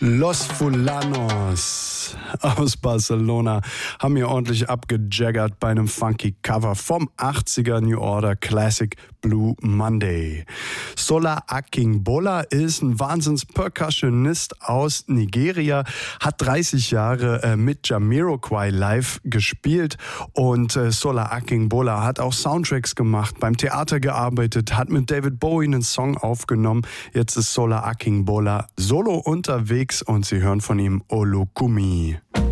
Los Fulanos aus Barcelona haben hier ordentlich abgejaggert bei einem funky Cover vom 80er New Order Classic Blue Monday. Sola Akingbola ist ein Wahnsinns-Percussionist aus Nigeria, hat 30 Jahre mit Jamiroquai live gespielt und Sola Akingbola hat auch Soundtracks gemacht, beim Theater gearbeitet, hat mit David Bowie einen Song aufgenommen. Jetzt ist Sola Akingbola solo unterwegs und Sie hören von ihm Olukumi.